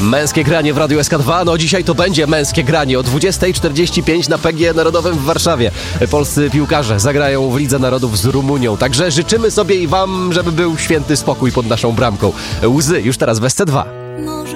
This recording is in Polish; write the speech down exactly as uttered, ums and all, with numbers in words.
Męskie granie w Radiu S K dwa. No dzisiaj to będzie męskie granie o dwudziesta czterdzieści pięć na P G E Narodowym w Warszawie. Polscy piłkarze zagrają w Lidze Narodów z Rumunią. Także życzymy sobie i wam, żeby był święty spokój pod naszą bramką. Łzy już teraz w S C dwa.